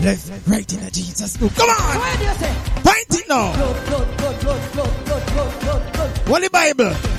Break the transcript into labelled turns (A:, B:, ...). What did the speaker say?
A: left, right in a Jesus. Come on! Point it now! Holy Bible!